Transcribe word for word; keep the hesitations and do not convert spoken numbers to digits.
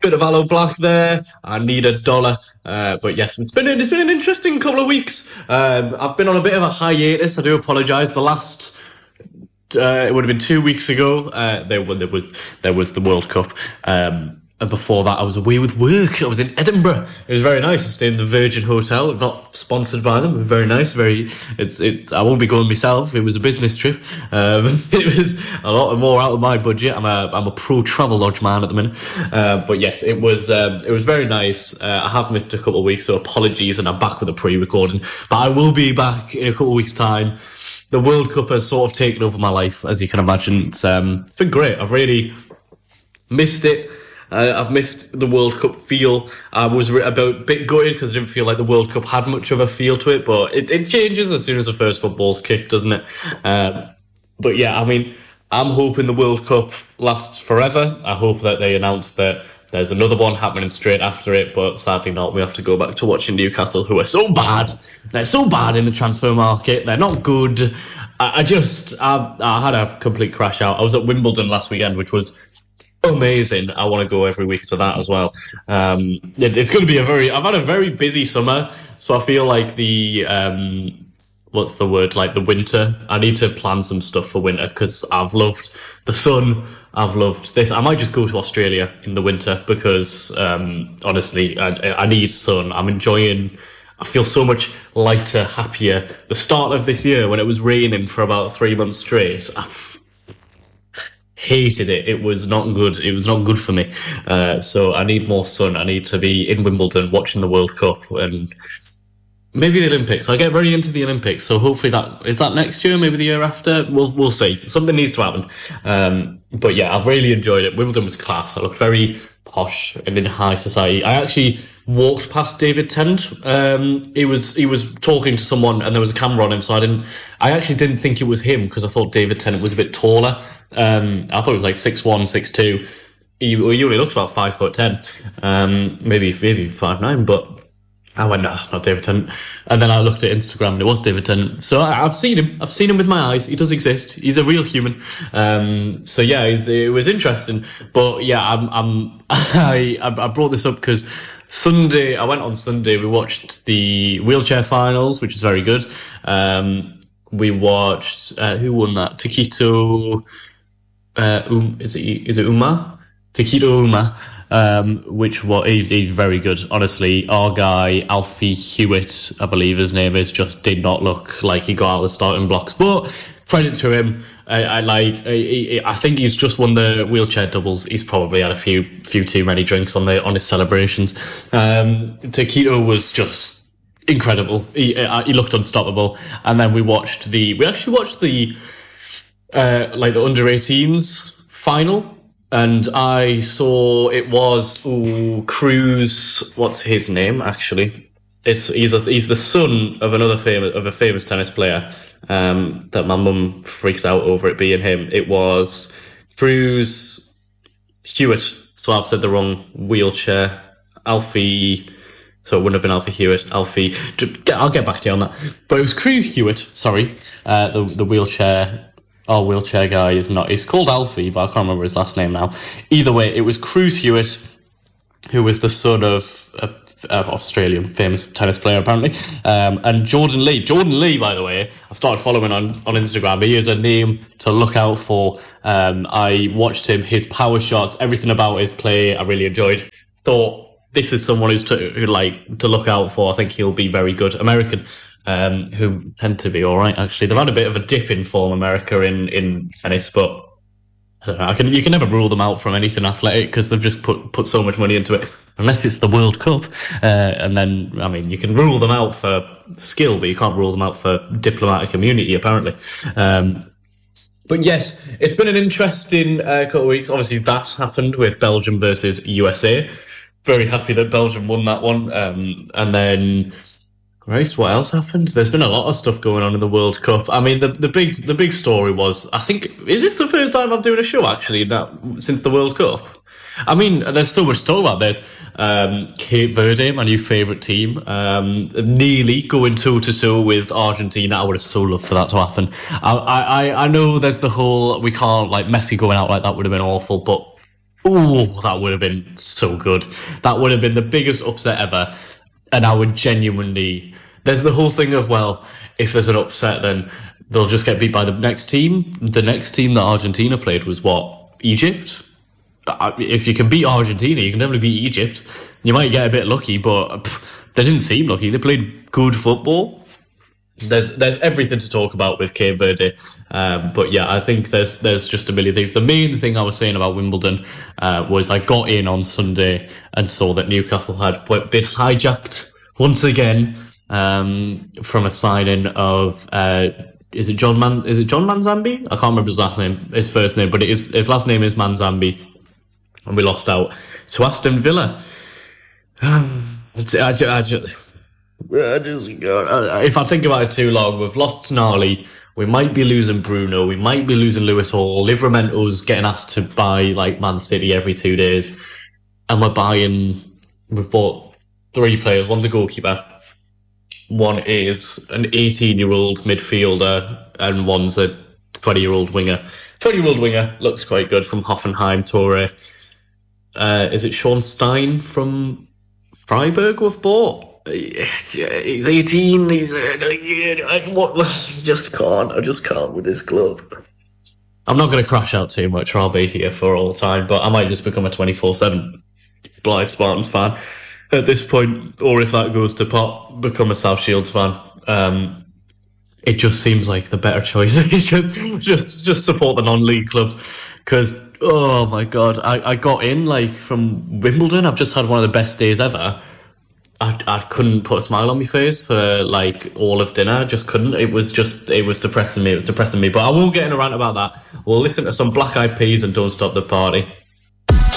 Bit of aloe black there. I need a dollar. Uh, but yes, it's been it's been an interesting couple of weeks. Um, I've been on a bit of a hiatus. I do apologise. The last uh, it would have been two weeks ago. Uh, there, there was there was the World Cup. Um, and before that, I was away with work. I was in Edinburgh. It was very nice. I stayed in the Virgin Hotel, not sponsored by them. Very nice. Very. It's. It's. I won't be going myself. It was a business trip. Um, it was a lot more out of my budget. I'm a. I'm a pro travel lodge man at the minute. Uh, but yes, it was. Um, it was very nice. Uh, I have missed a couple of weeks, so apologies, and I'm back with a pre-recording. But I will be back in a couple of weeks' time. The World Cup has sort of taken over my life, as you can imagine. It's, um, it's been great. I've really missed it. Uh, I've missed the World Cup feel. I was a about bit gutted because I didn't feel like the World Cup had much of a feel to it, but it, it changes as soon as the first football's kicked, doesn't it? Um, but yeah, I mean, I'm hoping the World Cup lasts forever. I hope that they announce that there's another one happening straight after it, but sadly not. We have to go back to watching Newcastle, who are so bad. They're so bad in the transfer market. They're not good. I, I just, I've, I had a complete crash out. I was at Wimbledon last weekend, which was amazing. I want to go every week to that as well. Um, it, it's going to be a very, I've had a very busy summer, so I feel like the, um, what's the word, like the winter, I need to plan some stuff for winter because I've loved the sun. I've loved this. I might just go to Australia in the winter because, um, honestly, I, I need sun. I'm enjoying, I feel so much lighter, happier. The start of this year when it was raining for about three months straight, I've hated it. It was not good. It was not good for me. Uh, so I need more sun. I need to be in Wimbledon watching the World Cup and maybe the Olympics. I get very into the Olympics, so hopefully that is that next year, maybe the year after. We'll we'll see. Something needs to happen. Um, but yeah, I've really enjoyed it. Wimbledon was class. I looked very posh and in high society. I actually walked past David Tennant. Um, he was he was talking to someone, and there was a camera on him. So I didn't. I actually didn't think it was him because I thought David Tennant was a bit taller. Um, I thought he was like six one, six two. He, well, he only looks about five foot ten, um, maybe maybe five nine. But I went, no, not David Tennant. And then I looked at Instagram, and it was David Tennant. So I, I've seen him. I've seen him with my eyes. He does exist. He's a real human. Um, so yeah, it's, it was interesting. But yeah, I'm, I'm I I brought this up because Sunday, I went on Sunday. We watched the wheelchair finals, which is very good. Um, we watched uh, who won that? Taketo. Uh, um, is it is it Uma? Taketo Uma, um, which what he, he's very good. Honestly, our guy Alfie Hewitt, I believe his name is, just did not look like he got out of the starting blocks. But credit to him. I, I like. I, I think he's just won the wheelchair doubles. He's probably had a few few too many drinks on the on his celebrations. Um, Taketo was just incredible. He uh, he looked unstoppable. And then we watched the. We actually watched the. Uh, like the under eighteens final, and I saw it was ooh, Cruz. What's his name actually? It's he's a, he's the son of another famous of a famous tennis player. Um, that my mum freaks out over it being him. It was Cruz Hewitt. So I've said the wrong wheelchair. Alfie. So it wouldn't have been Alfie Hewitt. Alfie. I'll get back to you on that. But it was Cruz Hewitt. Sorry, uh, the the wheelchair. Our wheelchair guy is not. He's called Alfie, but I can't remember his last name now. Either way, it was Cruz Hewitt, who was the son of an Australian famous tennis player, apparently, um, and Jordan Lee. Jordan Lee, by the way, I've started following on, on Instagram. He is a name to look out for. Um, I watched him, his power shots, everything about his play, I really enjoyed. Thought this is someone who's to, who like to look out for. I think he'll be very good. American. Um, who tend to be all right, actually. They've had a bit of a dip in form, America, in, in tennis, but I don't know, I can, you can never rule them out from anything athletic because they've just put, put so much money into it, unless it's the World Cup. Uh, and then, I mean, you can rule them out for skill, but you can't rule them out for diplomatic immunity, apparently. Um, but yes, it's been an interesting uh, couple of weeks. Obviously, that happened with Belgium versus U S A. Very happy that Belgium won that one. Um, and then... Christ, what else happened? There's been a lot of stuff going on in the World Cup. I mean, the the big the big story was, I think, is this the first time I'm doing a show, actually, that, since the World Cup? I mean, there's so much to talk about. There's um, Cape Verde, my new favourite team, um, nearly going toe-to-toe with Argentina. I would have so loved for that to happen. I, I, I know there's the whole, we can't, like, Messi going out like that would have been awful, but Oh, that would have been so good. That would have been the biggest upset ever. And I would genuinely. There's the whole thing of, well, if there's an upset, then they'll just get beat by the next team. The next team that Argentina played was what? Egypt? If you can beat Argentina, you can definitely beat Egypt. You might get a bit lucky, but pff, they didn't seem lucky. They played good football. There's there's everything to talk about with Cape Verde, um, but yeah, I think there's there's just a million things. The main thing I was saying about Wimbledon uh, was I got in on Sunday and saw that Newcastle had been hijacked once again um, from a signing of uh, is it John Man is it John Manzambi? I can't remember his last name, his first name, but it is his last name is Manzambi, and we lost out to Aston Villa. I, I, I just, I just, uh, if I think about it too long, we've lost Tonali. We might be losing Bruno. We might be losing Lewis Hall. Livramento's getting asked to buy like Man City every two days, and we're buying. We've bought three players. One's a goalkeeper. One is an eighteen-year-old midfielder, and one's a twenty-year-old winger. twenty-year-old winger looks quite good from Hoffenheim. Torre. Uh, is it Sean Stein from Freiburg we've bought? Yeah, he's eighteen. He's uh, I, what, I just can't. I just can't with this club. I'm not going to crash out too much, or I'll be here for all time. But I might just become a twenty-four seven Blythe Spartans fan at this point, or if that goes to pot, become a South Shields fan. Um, it just seems like the better choice. just, just, just support the non-league clubs because. Oh my god! I, I got in like from Wimbledon. I've just had one of the best days ever. I, I couldn't put a smile on my face for like all of dinner. I just couldn't. It was just it was depressing me. It was depressing me. But I won't get in a rant about that. We'll listen to some Black Eyed Peas and Don't Stop the Party.